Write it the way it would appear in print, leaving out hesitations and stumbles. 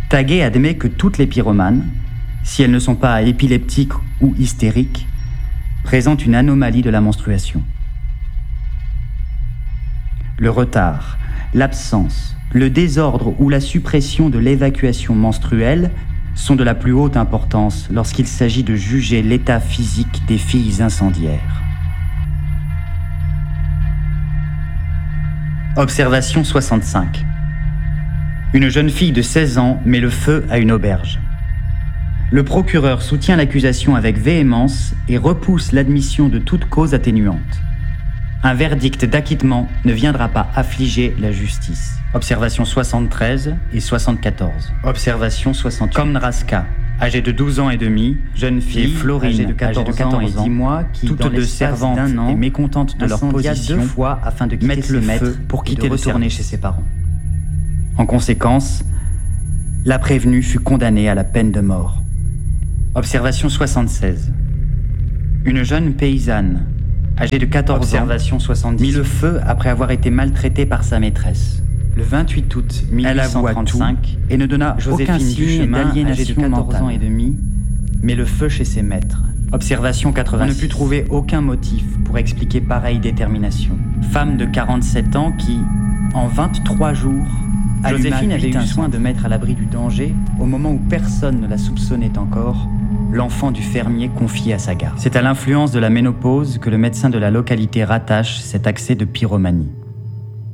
Taguet admet que toutes les pyromanes, si elles ne sont pas épileptiques ou hystériques, présentent une anomalie de la menstruation. Le retard, l'absence, le désordre ou la suppression de l'évacuation menstruelle sont de la plus haute importance lorsqu'il s'agit de juger l'état physique des filles incendiaires. Observation 65. Une jeune fille de 16 ans met le feu à une auberge. Le procureur soutient l'accusation avec véhémence et repousse l'admission de toute cause atténuante. Un verdict d'acquittement ne viendra pas affliger la justice. Observation 73 et 74. Observation 68. Komnraska, âgée de 12 ans et demi, jeune fille, et Florine, âgée de 14 ans et 10 mois, qui, toutes deux servantes et mécontentes de leur position, 2 fois afin de mettre le feu pour quitter le retourner chez ses parents. En conséquence, la prévenue fut condamnée à la peine de mort. Observation 76. Une jeune paysanne, âgée de 14 ans, mit le feu après avoir été maltraitée par sa maîtresse. Le 28 août 1835, et ne donna aucun signe d'aliénation de 14 ans et demi, mais le feu chez ses maîtres. Observation 86. On ne put trouver aucun motif pour expliquer pareille détermination. Femme de 47 ans qui, en 23 jours, Joséphine avait eu soin de mettre à l'abri du danger, au moment où personne ne la soupçonnait encore, l'enfant du fermier confié à sa garde. C'est à l'influence de la ménopause que le médecin de la localité rattache cet accès de pyromanie.